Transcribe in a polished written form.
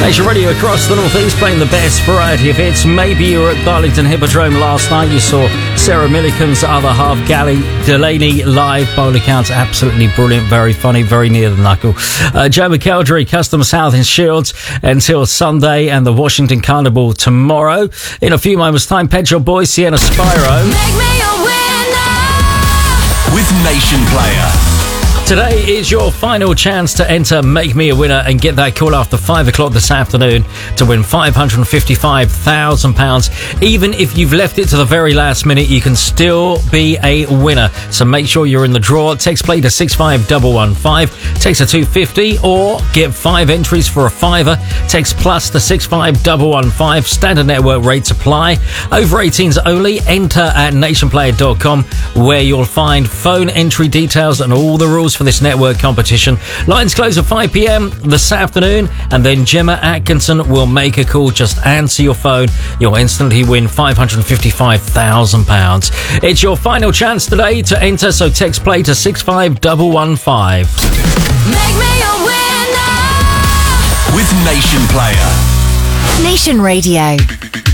Nation Radio across the Northeast playing the best variety of hits. Maybe you were at Darlington Hippodrome last night. You saw Sarah Millican's other half, Gally Delaney, live. Bowler counts absolutely brilliant, very funny, very near the knuckle. Joe McElderry, Customs South in Shields until Sunday, and the Washington Carnival tomorrow. In a few moments' time, Pet Shop Boys, Sienna Spyro. Make me a winner with Nation Player. Today is your final chance to enter Make Me a Winner and get that call after 5 o'clock this afternoon to win £555,000. Even if you've left it to the very last minute, you can still be a winner. So make sure you're in the draw. Text play to 65115. Text a 250 or get 5 entries for a £5. Text plus to 65115. Standard network rates apply. Over 18s only. Enter at nationplayer.com where you'll find phone entry details and all the rules for this network competition. Lines close at 5 p.m. this afternoon, and then Gemma Atkinson will make a call. Just answer your phone. You'll instantly win £555,000. It's your final chance today to enter, so text play to 65115. Make me a winner with Nation Player. Nation Radio.